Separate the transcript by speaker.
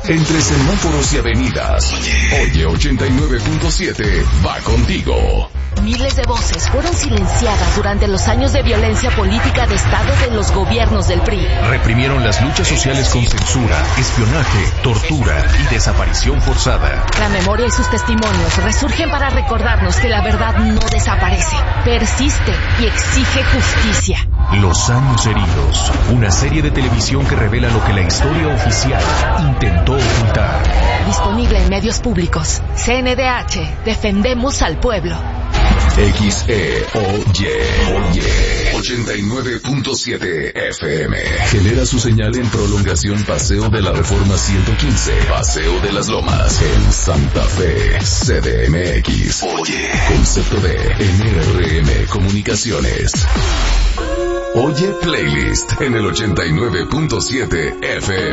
Speaker 1: Entre semáforos y avenidas. Oye 89.7 va contigo.
Speaker 2: Miles de voces fueron silenciadas durante los años de violencia política de Estado de los gobiernos del PRI.
Speaker 3: Reprimieron las luchas sociales con censura, espionaje, tortura y desaparición forzada.
Speaker 2: La memoria y sus testimonios resurgen para recordarnos que la verdad no desaparece, persiste y exige justicia.
Speaker 3: Los años heridos, una serie de televisión que revela lo que la historia oficial intentó ocultar.
Speaker 2: Disponible en medios públicos. CNDH, defendemos al pueblo.
Speaker 1: XEOY 89.7 FM. Genera su señal en prolongación Paseo de la Reforma 115, Paseo de las Lomas, en Santa Fe, CDMX. Oye, concepto de NRM Comunicaciones. Oye Playlist en el 89.7 FM.